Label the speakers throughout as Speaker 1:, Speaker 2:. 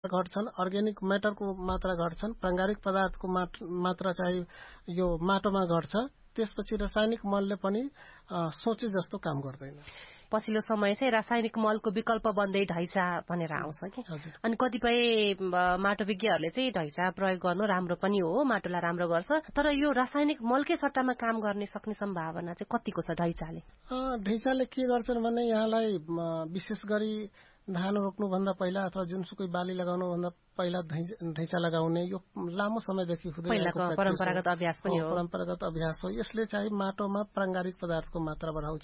Speaker 1: घट्छन्, organic म्याटरको मात्रा घट्छन्, प्राङ्गारिक पदार्थको मात्रा चाहिँ यो माटोमा घट्छ। त्यसपछि रासायनिक मलले पनि सोचे जस्तो काम गर्दैन।
Speaker 2: पछिल्लो समय चाहिँ रासायनिक मलको विकल्प बन्दै ढैँचा भनेर आउँछ कि। अनि कतिपय माटो विज्ञहरूले चाहिँ ढैँचा प्रयोग गर्नु राम्रो पनि हो, माटोलाई राम्रो गर्छ, तर यो रासायनिक मलकै सट्टामा काम गर्ने सक्ने सम्भावना चाहिँ कतिको छ ढैँचाले?
Speaker 1: ढैँचाले के गर्छन् भने यहाँलाई विशेष गरी धान रोप्नुभन्दा पहिला अथवा जुनसुकै बाली लगाउनुभन्दा पहिला ढैँचा लगाउने यो लामो समयदेखि हुँदै आएको
Speaker 2: परम्परागत अभ्यास पनि हो।
Speaker 1: परम्परागत अभ्यास हो। यसले चाहिँ माटोमा प्राङ्गारिक पदार्थको मात्रा बढाउँछ।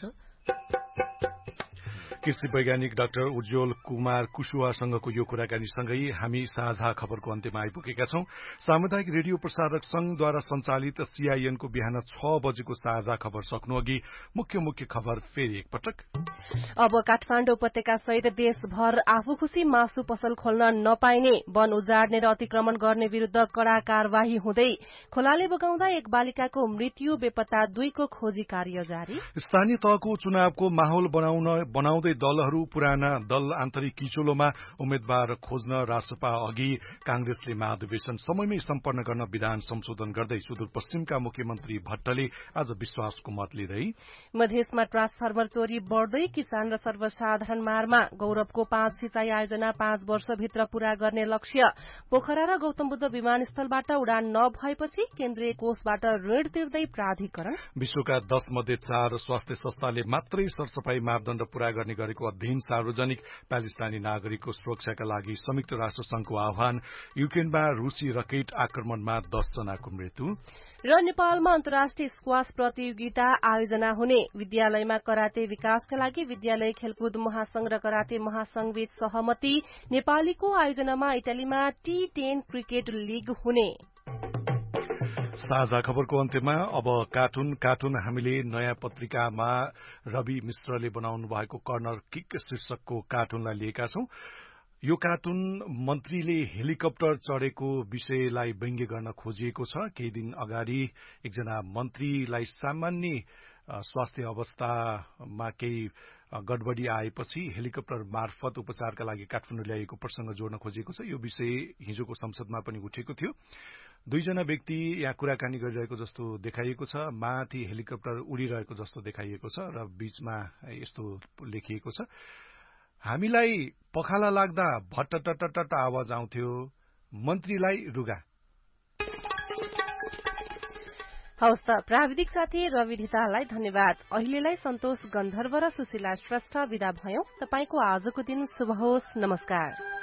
Speaker 3: कृषि वैज्ञानिक डाक्टर उज्जवल कुमार कुशवाहासँगको यो कुराकानीसँगै हामी साझा खबरको अन्त्यमा आइपुगेका छौं। सामुदायिक रेडियो प्रसारक संघद्वारा सञ्चालित सीआईएनको बिहान 6 बजेको साझा खबर सक्नु अघि मुख्य खबर फेरि एकपटक।
Speaker 2: अब काठमाडौँ उपत्यका सहित देशभर आफू खुशी मासु पसल खोल्न नपाइने, वन उजाड्ने र अतिक्रमण गर्ने विरूद्ध कड़ा कार्यवाही हुँदै खोलाले बगाउँदा एक बालिकाको मृत्यु, बेपत्ता 2 को खोजी कार्य जारी।
Speaker 3: स्थानीय तहको चुनावको माहौल बनाउँदै दलहरू पुराना दल आन्तरिक किचोलोमा उम्मेद्वार खोज्न रासपा अघि कांग्रेसले महाधिवेशन समयमै सम्पन्न गर्न विधान संशोधन गर्दै सुदूरपश्चिमका मुख्यमन्त्री भट्टले आज विश्वासको मत लिँदै
Speaker 2: मधेसमा ट्रान्सफर्मर चोरी बढ्दै, किसान र सर्वसाधारण मारमा गौरवको 5 सिंचाई आयोजना 5 वर्षभित्र पूरा गर्ने लक्ष्य। पोखरा र गौतम बुद्ध विमानस्थलबाट उडान नभएपछि केन्द्रीय कोषबाट ऋण तिर्दै प्राधिकरण।
Speaker 3: विश्वका 10 मध्ये 4 स्वास्थ्य संस्थाले मात्रै सरसफाई मापदण्ड पूरा गर्ने गरेको अध्ययन सार्वजनिक। प्यालेस्टाइनी नागरिकको सुरक्षाका लागि संयुक्त राष्ट्र संघको आह्वान। युक्रेनमा रूसी रकेट आक्रमणमा 10 जनाको मृत्यु।
Speaker 2: र नेपालमा अन्तर्राष्ट्रिय स्क्वाश प्रतियोगिता आयोजना हुने। विद्यालयमा कराते विकासका लागि विद्यालय खेलकुद महासंघ र कराते महासंघबीच सहमति। नेपालीको आयोजनामा इटालीमा T10 क्रिकेट लीग हुने।
Speaker 3: साझा खबरको अन्त्यमा अब कार्टुन हामीले नयाँ पत्रिकामा रवि मिश्रले बनाउनु भएको कर्नर किक शीर्षकको कार्टुनलाई लिएका छौं। यो कार्टुन मन्त्रीले हेलिकप्टर चढेको विषयलाई व्यङ्ग्य गर्न खोजिएको छ। केही दिन अगाडि एकजना मन्त्रीलाई सामान्य स्वास्थ्य अवस्थामा केही गडबडी आएपछि हेलिकप्टर मार्फत उपचारका लागि काठमाडौँ ल्याइएको प्रसंग जोड्न खोजिएको छ। यो विषय हिजोको संसदमा पनि उठेको थियो। 2 जना व्यक्ति यहाँ कुराकानी गरिरहेको जस्तो देखाइएको छ। माथि हेलिकप्टर उडिरहेको जस्तो देखाइएको छ र बीचमा यस्तो लेखिएको छ, हामीलाई पखाला लाग्दा भट्टटटट आवाज आउँथ्यो, मन्त्रीलाई रुगा।
Speaker 2: हवस् त, प्राविधिक साथी रवि धिताललाई धन्यवाद। अहिलेलाई सन्तोष गन्धर्व र सुशीला श्रेष्ठ विदा भयौं। तपाईको आजको दिन शुभ होस्। नमस्कार।